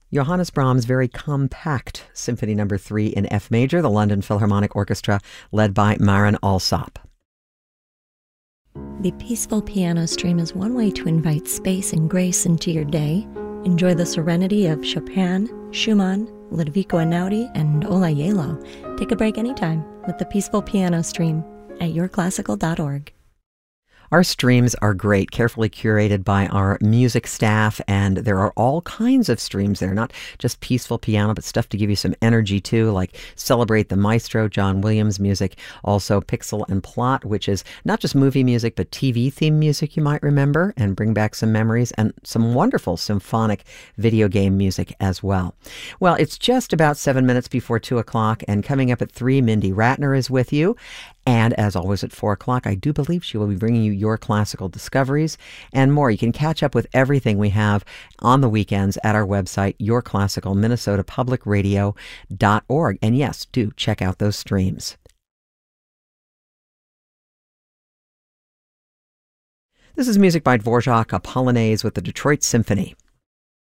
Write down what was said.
Johannes Brahms' very compact Symphony No. 3 in F major, the London Philharmonic Orchestra, led by Maren Alsop. The Peaceful Piano Stream is one way to invite space and grace into your day. Enjoy the serenity of Chopin, Schumann, Ludovico Einaudi, and Ola Yelo. Take a break anytime with the Peaceful Piano Stream at yourclassical.org. Our streams are great, carefully curated by our music staff, and there are all kinds of streams there, not just peaceful piano, but stuff to give you some energy too, like Celebrate the Maestro, John Williams music, also Pixel and Plot, which is not just movie music, but TV theme music you might remember and bring back some memories, and some wonderful symphonic video game music as well. Well, it's just about 7 minutes before 2 o'clock, and coming up at 3, Mindy Ratner is with you. And as always at 4 o'clock, I do believe she will be bringing you your classical discoveries and more. You can catch up with everything we have on the weekends at our website, yourclassicalminnesotapublicradio.org. And yes, do check out those streams. This is music by Dvorak, a Polonaise with the Detroit Symphony.